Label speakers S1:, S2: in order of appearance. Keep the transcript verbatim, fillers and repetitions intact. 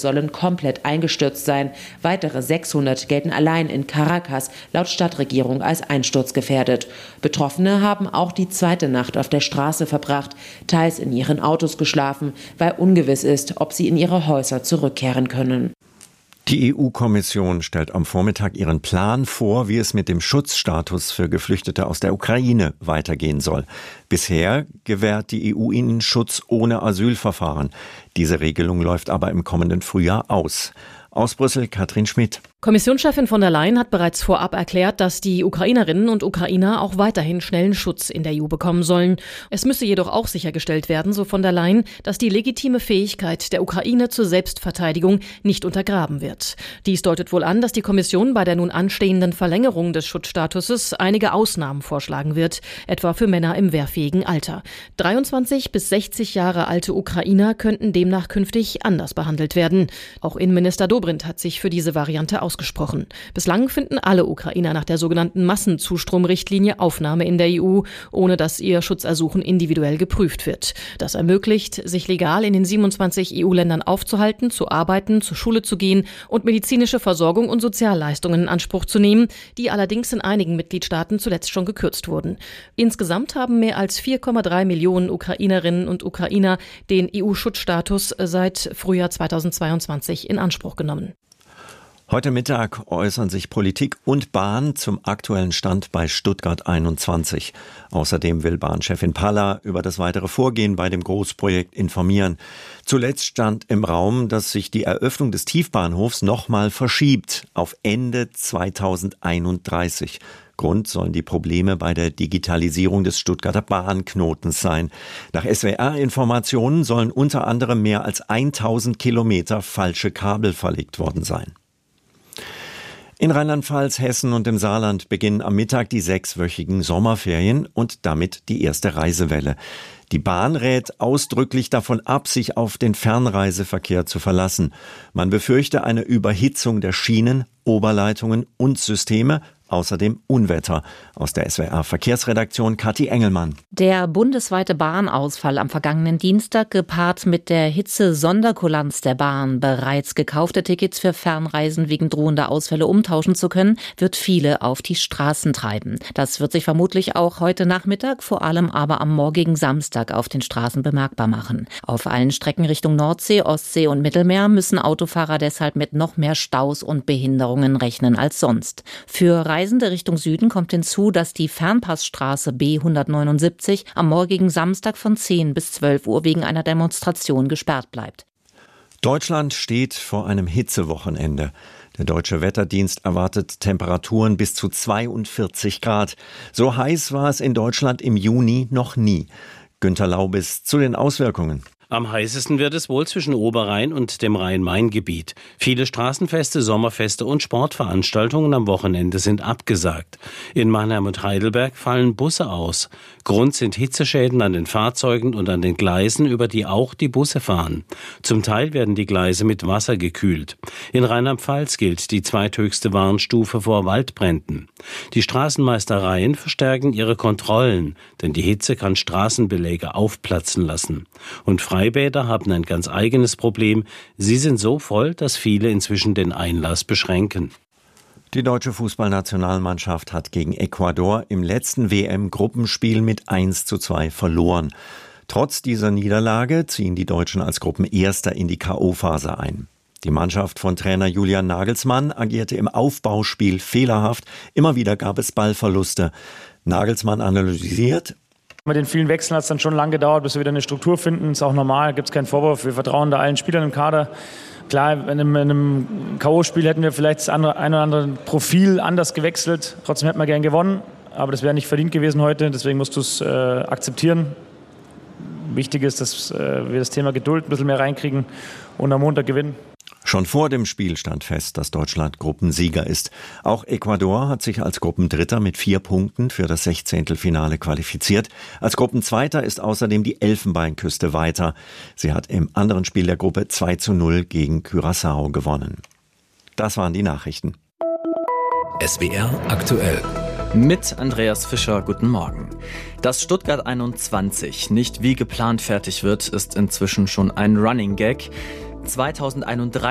S1: sollen komplett eingestürzt sein. Weitere sechshundert gelten allein in Caracas laut Stadtregierung als einsturzgefährdet. Betroffene haben auch die zweite Nacht auf der Straße verbracht, teils in ihren Autos geschlafen, weil ungewiss ist, ob sie in ihre Häuser zurückkehren können.
S2: Die E U-Kommission stellt am Vormittag ihren Plan vor, wie es mit dem Schutzstatus für Geflüchtete aus der Ukraine weitergehen soll. Bisher gewährt die E U ihnen Schutz ohne Asylverfahren. Diese Regelung läuft aber im kommenden Frühjahr aus. Aus Brüssel, Katrin Schmidt.
S3: Kommissionschefin von der Leyen hat bereits vorab erklärt, dass die Ukrainerinnen und Ukrainer auch weiterhin schnellen Schutz in der E U bekommen sollen. Es müsse jedoch auch sichergestellt werden, so von der Leyen, dass die legitime Fähigkeit der Ukraine zur Selbstverteidigung nicht untergraben wird. Dies deutet wohl an, dass die Kommission bei der nun anstehenden Verlängerung des Schutzstatuses einige Ausnahmen vorschlagen wird, etwa für Männer im wehrfähigen Alter. dreiundzwanzig bis sechzig Jahre alte Ukrainer könnten demnach künftig anders behandelt werden. Auch Innenminister Dobrindt hat sich für diese Variante ausgesprochen. Ausgesprochen. Bislang finden alle Ukrainer nach der sogenannten Massenzustromrichtlinie Aufnahme in der E U, ohne dass ihr Schutzersuchen individuell geprüft wird. Das ermöglicht, sich legal in den siebenundzwanzig E U-Ländern aufzuhalten, zu arbeiten, zur Schule zu gehen und medizinische Versorgung und Sozialleistungen in Anspruch zu nehmen, die allerdings in einigen Mitgliedstaaten zuletzt schon gekürzt wurden. Insgesamt haben mehr als vier Komma drei Millionen Ukrainerinnen und Ukrainer den E U-Schutzstatus seit Frühjahr zweitausendzweiundzwanzig in Anspruch genommen.
S2: Heute Mittag äußern sich Politik und Bahn zum aktuellen Stand bei Stuttgart einundzwanzig. Außerdem will Bahnchefin Palla über das weitere Vorgehen bei dem Großprojekt informieren. Zuletzt stand im Raum, dass sich die Eröffnung des Tiefbahnhofs nochmal verschiebt auf Ende zweitausendeinunddreißig. Grund sollen die Probleme bei der Digitalisierung des Stuttgarter Bahnknotens sein. Nach S W R-Informationen sollen unter anderem mehr als tausend Kilometer falsche Kabel verlegt worden sein. In Rheinland-Pfalz, Hessen und im Saarland beginnen am Mittag die sechswöchigen Sommerferien und damit die erste Reisewelle. Die Bahn rät ausdrücklich davon ab, sich auf den Fernreiseverkehr zu verlassen. Man befürchte eine Überhitzung der Schienen, Oberleitungen und Systeme. Außerdem Unwetter. Aus der S W R-Verkehrsredaktion Kathi Engelmann.
S4: Der bundesweite Bahnausfall am vergangenen Dienstag, gepaart mit der Hitze-Sonderkulanz der Bahn, bereits gekaufte Tickets für Fernreisen wegen drohender Ausfälle umtauschen zu können, wird viele auf die Straßen treiben. Das wird sich vermutlich auch heute Nachmittag, vor allem aber am morgigen Samstag auf den Straßen bemerkbar machen. Auf allen Strecken Richtung Nordsee, Ostsee und Mittelmeer müssen Autofahrer deshalb mit noch mehr Staus und Behinderungen rechnen als sonst. Für Reisende Richtung Süden kommt hinzu, dass die Fernpassstraße B hundertneunundsiebzig am morgigen Samstag von zehn bis zwölf Uhr wegen einer Demonstration gesperrt bleibt.
S2: Deutschland steht vor einem Hitzewochenende. Der Deutsche Wetterdienst erwartet Temperaturen bis zu zweiundvierzig Grad. So heiß war es in Deutschland im Juni noch nie. Günter Laubis zu den Auswirkungen.
S5: Am heißesten wird es wohl zwischen Oberrhein und dem Rhein-Main-Gebiet. Viele Straßenfeste, Sommerfeste und Sportveranstaltungen am Wochenende sind abgesagt. In Mannheim und Heidelberg fallen Busse aus. Grund sind Hitzeschäden an den Fahrzeugen und an den Gleisen, über die auch die Busse fahren. Zum Teil werden die Gleise mit Wasser gekühlt. In Rheinland-Pfalz gilt die zweithöchste Warnstufe vor Waldbränden. Die Straßenmeistereien verstärken ihre Kontrollen, denn die Hitze kann Straßenbeläge aufplatzen lassen. Und Freibäder haben ein ganz eigenes Problem. Sie sind so voll, dass viele inzwischen den Einlass beschränken.
S2: Die deutsche Fußballnationalmannschaft hat gegen Ecuador im letzten W M-Gruppenspiel mit eins zu zwei verloren. Trotz dieser Niederlage ziehen die Deutschen als Gruppenerster in die K O-Phase ein. Die Mannschaft von Trainer Julian Nagelsmann agierte im Aufbauspiel fehlerhaft. Immer wieder gab es Ballverluste. Nagelsmann analysiert:
S6: Mit den vielen Wechseln hat es dann schon lange gedauert, bis wir wieder eine Struktur finden. Ist auch normal, gibt es keinen Vorwurf. Wir vertrauen da allen Spielern im Kader. Klar, in einem, in einem K O-Spiel hätten wir vielleicht das andere, ein oder andere Profil anders gewechselt. Trotzdem hätten wir gern gewonnen, aber das wäre nicht verdient gewesen heute. Deswegen musst du es äh, akzeptieren. Wichtig ist, dass äh, wir das Thema Geduld ein bisschen mehr reinkriegen und am Montag gewinnen.
S2: Schon vor dem Spiel stand fest, dass Deutschland Gruppensieger ist. Auch Ecuador hat sich als Gruppendritter mit vier Punkten für das Sechzehntelfinale qualifiziert. Als Gruppenzweiter ist außerdem die Elfenbeinküste weiter. Sie hat im anderen Spiel der Gruppe zwei zu null gegen Curaçao gewonnen. Das waren die Nachrichten.
S7: S W R aktuell. Mit Andreas Fischer, guten Morgen. Dass Stuttgart einundzwanzig nicht wie geplant fertig wird, ist inzwischen schon ein Running Gag. zweitausendeinunddreißig